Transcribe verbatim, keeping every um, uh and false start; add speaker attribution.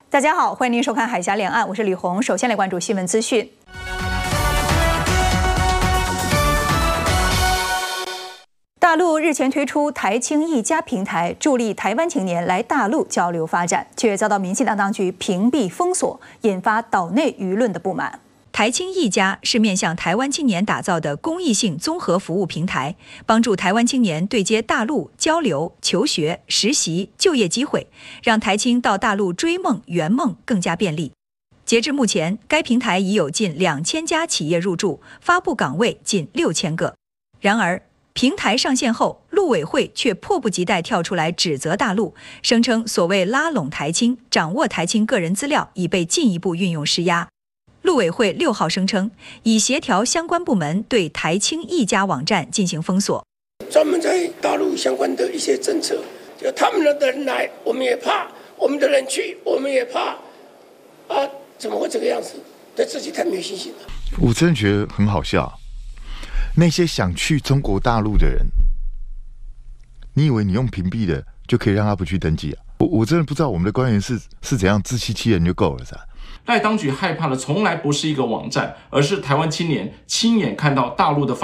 Speaker 1: 大家好，欢迎您收看《海峡两岸》，我是李红。首先来关注新闻资讯。大陆日前推出台青一家平台，助力台湾青年来大陆交流发展，却遭到民进党当局屏蔽封锁，引发岛内舆论的不满。台青一家是面向台湾青年打造的公益性综合服务平台，帮助台湾青年对接大陆交流、求学、实习、就业机会，让台青到大陆追梦圆梦更加便利。截至目前，该平台已有近两千家企业入驻，发布岗位近六千个。然而，平台上线后，陆委会却迫不及待跳出来指责大陆，声称所谓拉拢台青、掌握台青个人资料已被进一步运用施压。陆委会六号声称，已协调相关部门对台青一家网站进行封锁。
Speaker 2: 专门在大陆相关的一些政策，就他们的人来，我们也怕；我们的人去，我们也怕。啊，怎么会这个样子？对自己太没有信心了。
Speaker 3: 我真的觉得很好笑。那些想去中国大陆的人，你以为你用屏蔽的就可以让他不去登记啊？我我真的不知道我们的官员是是怎样自欺欺人就够了噻。
Speaker 4: 赖当局害怕的从来不是一个网站，而是台湾青年亲眼看到大陆的发